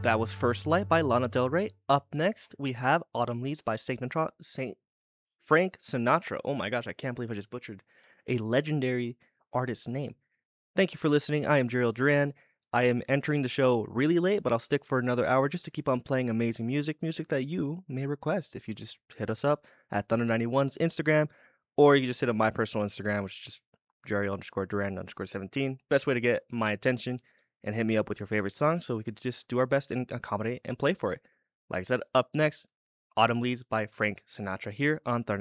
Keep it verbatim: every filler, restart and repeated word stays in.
That was First Light by Lana Del Rey. Up next, we have Autumn Leaves by Saint Natra- Saint Frank Sinatra. Oh my gosh, I can't believe I just butchered a legendary artist's name. Thank you for listening. I am Jeriel Duran. I am entering the show really late, but I'll stick for another hour just to keep on playing amazing music, music that you may request. If you just hit us up at Thunder ninety-one's Instagram, or you can just hit up my personal Instagram, which is just Jeriel underscore Duran underscore seventeen. Best way to get my attention and hit me up with your favorite song so we could just do our best and accommodate and play for it. Like I said, up next, Autumn Leaves by Frank Sinatra here on Thunder.